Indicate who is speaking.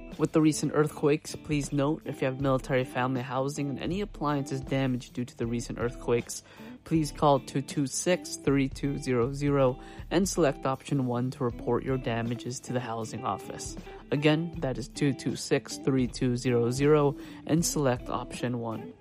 Speaker 1: With the recent earthquakes, please note if you have military family housing and any appliances damaged due to the recent earthquakes, please call 226-3200 and select option 1 to report your damages to the housing office. Again, that is 226-3200 and select option 1.